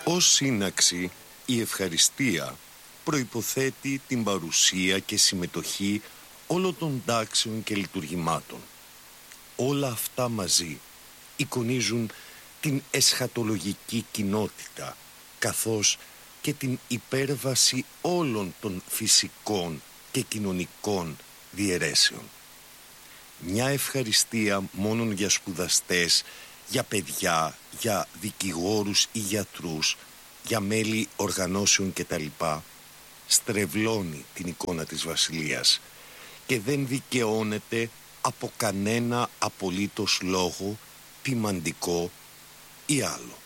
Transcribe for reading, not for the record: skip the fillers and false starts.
Ως σύναξη, η ευχαριστία προϋποθέτει την παρουσία και συμμετοχή όλων των τάξεων και λειτουργημάτων. Όλα αυτά μαζί εικονίζουν την εσχατολογική κοινότητα, καθώς και την υπέρβαση όλων των φυσικών και κοινωνικών διαιρέσεων. Μια ευχαριστία μόνον για σπουδαστές, για παιδιά, για δικηγόρους ή γιατρούς, για μέλη οργανώσεων κτλ. Στρεβλώνει την εικόνα της βασιλείας και δεν δικαιώνεται από κανένα απολύτως λόγο ποιμαντικό ή άλλο.